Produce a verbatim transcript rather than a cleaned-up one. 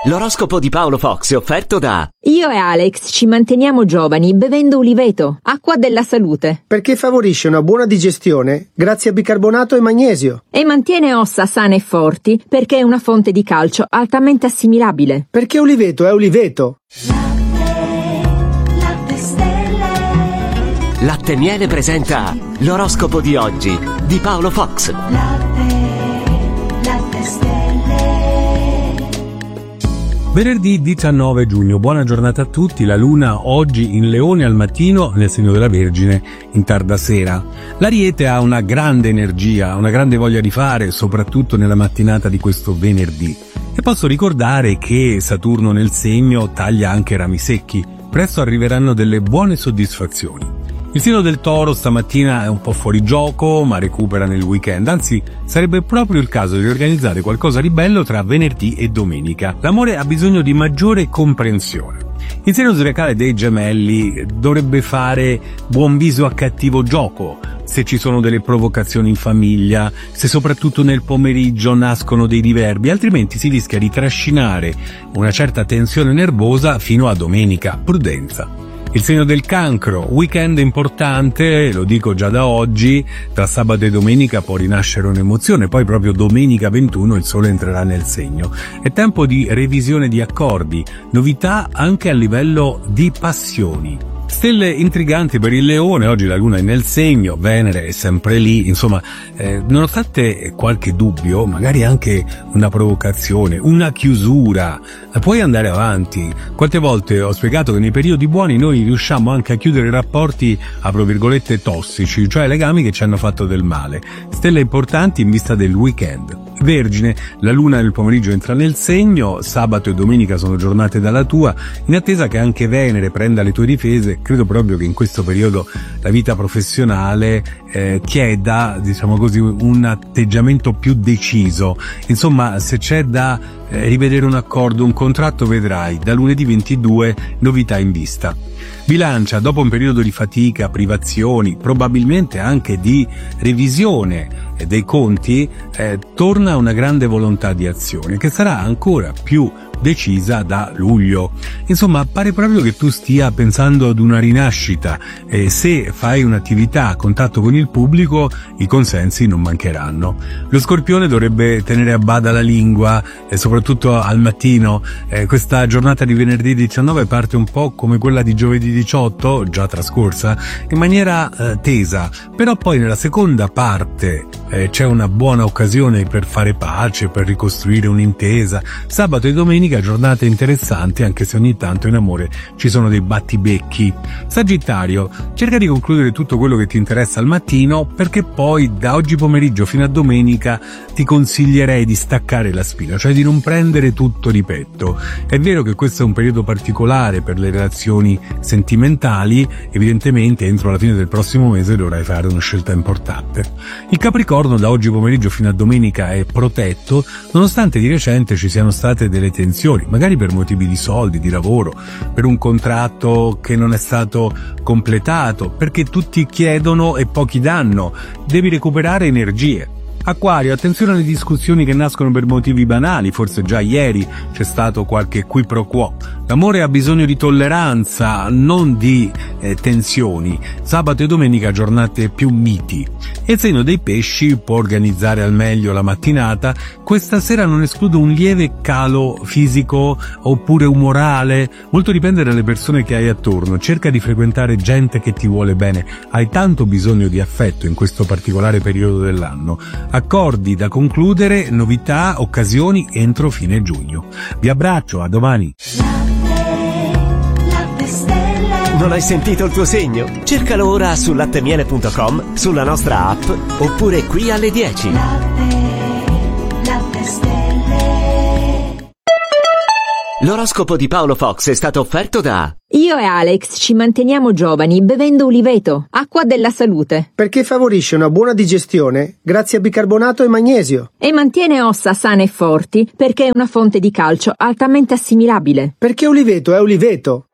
L'oroscopo di Paolo Fox è offerto da... Io e Alex ci manteniamo giovani bevendo Uliveto, acqua della salute. Perché favorisce una buona digestione grazie a bicarbonato e magnesio. E mantiene ossa sane e forti perché è una fonte di calcio altamente assimilabile. Perché Uliveto è Uliveto. Latte, latte stelle. Latte Miele presenta l'oroscopo di oggi di Paolo Fox. Latte, latte stelle. Venerdì diciannove giugno, buona giornata a tutti. La luna oggi in Leone al mattino, nel segno della Vergine in tarda sera. L'Ariete ha una grande energia, una grande voglia di fare, soprattutto nella mattinata di questo venerdì. E posso ricordare che Saturno nel segno taglia anche rami secchi. Presto arriveranno delle buone soddisfazioni. Il segno del Toro stamattina è un po' fuori gioco, ma recupera nel weekend. Anzi, sarebbe proprio il caso di organizzare qualcosa di bello tra venerdì e domenica. L'amore ha bisogno di maggiore comprensione. Il segno zodiacale dei Gemelli dovrebbe fare buon viso a cattivo gioco se ci sono delle provocazioni in famiglia, se soprattutto nel pomeriggio nascono dei diverbi, altrimenti si rischia di trascinare una certa tensione nervosa fino a domenica. Prudenza. Il segno del Cancro, weekend importante, lo dico già da oggi, tra sabato e domenica può rinascere un'emozione, poi proprio domenica ventuno il sole entrerà nel segno. È tempo di revisione di accordi, novità anche a livello di passioni. Stelle intriganti per il Leone, oggi la luna è nel segno, Venere è sempre lì, insomma, eh, nonostante qualche dubbio, magari anche una provocazione, una chiusura, puoi andare avanti. Quante volte ho spiegato che nei periodi buoni noi riusciamo anche a chiudere rapporti, apro virgolette, tossici, cioè legami che ci hanno fatto del male. Stelle importanti in vista del weekend. Vergine, la luna nel pomeriggio entra nel segno, sabato e domenica sono giornate dalla tua, in attesa che anche Venere prenda le tue difese. Credo proprio che in questo periodo la vita professionale eh, chieda, diciamo così, un atteggiamento più deciso. Insomma, se c'è da eh, rivedere un accordo, un contratto, vedrai, da lunedì ventidue novità in vista. Bilancia, dopo un periodo di fatica, privazioni, probabilmente anche di revisione dei conti, eh, torna una grande volontà di azione che sarà ancora più decisa da luglio. Insomma, pare proprio che tu stia pensando ad una rinascita e se fai un'attività a contatto con il pubblico i consensi non mancheranno. Lo Scorpione dovrebbe tenere a bada la lingua e soprattutto al mattino. Eh, questa giornata di venerdì diciannove parte un po' come quella di giovedì diciotto, già trascorsa, in maniera eh, tesa, però poi nella seconda parte eh, c'è una buona occasione per fare pace, per ricostruire un'intesa. Sabato e domenica giornate interessanti, anche se ogni tanto in amore ci sono dei battibecchi. Sagittario, cerca di concludere tutto quello che ti interessa al mattino, perché poi da oggi pomeriggio fino a domenica ti consiglierei di staccare la spina, cioè di non prendere tutto di petto. È vero che questo è un periodo particolare per le relazioni sentimentali, evidentemente entro la fine del prossimo mese dovrai fare una scelta importante. Il Capricorno da oggi pomeriggio fino a domenica è protetto, nonostante di recente ci siano state delle tensioni, magari per motivi di soldi, di lavoro, per un contratto che non è stato completato, perché tutti chiedono e pochi danno, devi recuperare energie. Acquario, attenzione alle discussioni che nascono per motivi banali, forse già ieri c'è stato qualche qui pro quo. L'amore ha bisogno di tolleranza, non di eh, tensioni. Sabato e domenica giornate più miti. E il segno dei pesci può organizzare al meglio la mattinata. Questa sera non escludo un lieve calo fisico oppure umorale, molto dipende dalle persone che hai attorno. Cerca di frequentare gente che ti vuole bene, hai tanto bisogno di affetto in questo particolare periodo dell'anno. Accordi da concludere, novità, occasioni entro fine giugno. Vi abbraccio, a domani. Non hai sentito il tuo segno? Cercalo ora su lattemiele punto com, sulla nostra app oppure qui alle dieci. Latte, latte stelle. L'oroscopo di Paolo Fox è stato offerto da... Io e Alex ci manteniamo giovani bevendo Uliveto, acqua della salute. Perché favorisce una buona digestione grazie a bicarbonato e magnesio. E mantiene ossa sane e forti perché è una fonte di calcio altamente assimilabile. Perché Uliveto è Uliveto.